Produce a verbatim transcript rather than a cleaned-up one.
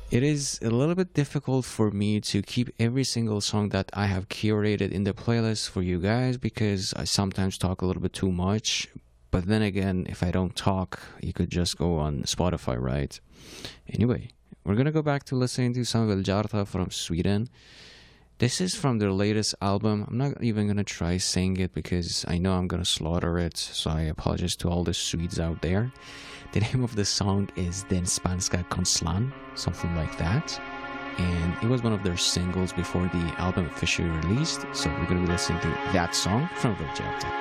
It is a little bit difficult for me to keep every single song that I have curated in the playlist for you guys because I sometimes talk a little bit too much. But then again, if I don't talk, you could just go on Spotify, right? Anyway, we're gonna go back to listening to some Veljarta from Sweden. This is from their latest album. I'm not even gonna try saying it because I know I'm gonna slaughter it, so I apologize to all the Swedes out there. The name of the song is Den Spanska Konslan, something like that. And it was one of their singles before the album officially released, so we're gonna be listening to that song from Veljarta.